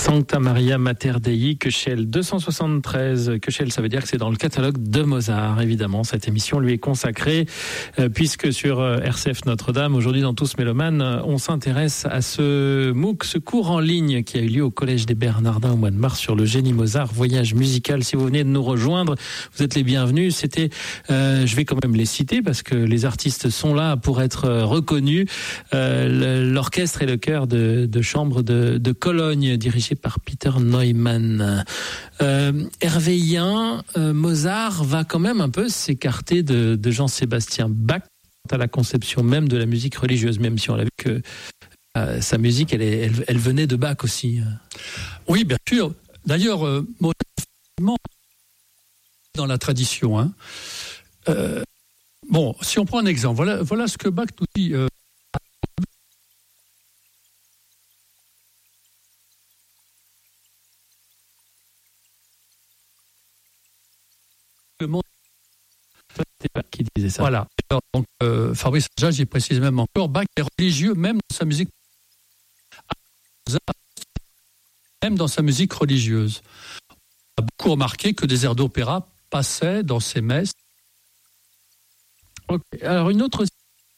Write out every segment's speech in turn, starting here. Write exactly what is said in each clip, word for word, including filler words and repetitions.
Sancta Maria Mater Dei, Köchel deux cent soixante-treize. Köchel, ça veut dire que c'est dans le catalogue de Mozart, évidemment. Cette émission lui est consacrée, euh, puisque sur euh, R C F Notre-Dame, aujourd'hui dans Tous Mélomanes, on s'intéresse à ce MOOC, ce cours en ligne qui a eu lieu au Collège des Bernardins au mois de mars sur le génie Mozart, voyage musical. Si vous venez de nous rejoindre, vous êtes les bienvenus. C'était, euh, je vais quand même les citer parce que les artistes sont là pour être euh, reconnus. Euh, l'orchestre et le chœur de, de chambre de, de Cologne, dirigé par Peter Neumann. Euh, Hervéien, euh, Mozart va quand même un peu s'écarter de, de Jean-Sébastien Bach à la conception même de la musique religieuse, même si on l'a vu que euh, sa musique, elle, est, elle, elle venait de Bach aussi. Oui, bien sûr. D'ailleurs, euh, Mozart, dans la tradition, hein. Euh, bon, si on prend un exemple, voilà, voilà ce que Bach nous dit. Euh, le monde C'était Bach qui disait ça. Voilà. Alors, donc, euh, Fabrice Jage, il précise même encore, Bach est religieux même dans sa musique, même dans sa musique religieuse. On a beaucoup remarqué que des airs d'opéra passaient dans ses messes. Okay. Alors une autre.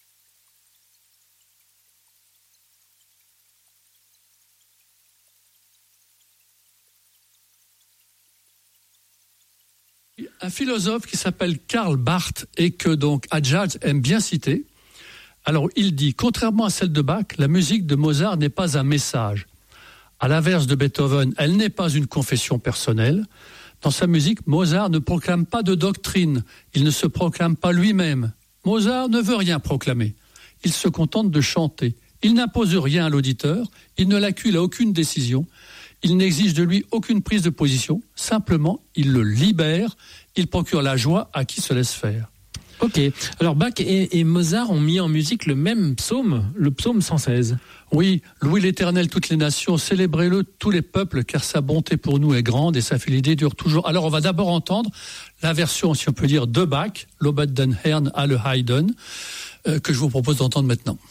Un philosophe qui s'appelle Karl Barth et que donc Adjadj aime bien citer. Alors il dit, contrairement à celle de Bach, la musique de Mozart n'est pas un message. À l'inverse de Beethoven, elle n'est pas une confession personnelle. Dans sa musique, Mozart ne proclame pas de doctrine. Il ne se proclame pas lui-même. Mozart ne veut rien proclamer. Il se contente de chanter. Il n'impose rien à l'auditeur. Il ne l'accule à aucune décision. Il n'exige de lui aucune prise de position. Simplement, il le libère. Il procure la joie à qui se laisse faire. Ok. Alors Bach et, et Mozart ont mis en musique le même psaume, le psaume cent seize. Oui, louez l'Éternel toutes les nations, célébrez-le tous les peuples, car sa bonté pour nous est grande et sa fidélité dure toujours. Alors on va d'abord entendre la version, si on peut dire, de Bach, Lobet den Herrn alle Heiden, euh, que je vous propose d'entendre maintenant.